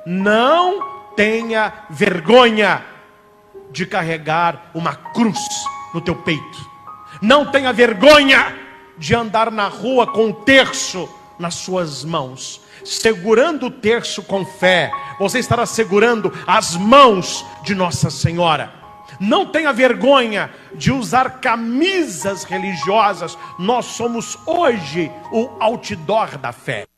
não tenha vergonha de carregar uma cruz no teu peito. Não tenha vergonha de andar na rua com um terço nas suas mãos. Segurando o terço com fé, você estará segurando as mãos de Nossa Senhora. Não tenha vergonha de usar camisas religiosas. Nós somos hoje o outdoor da fé.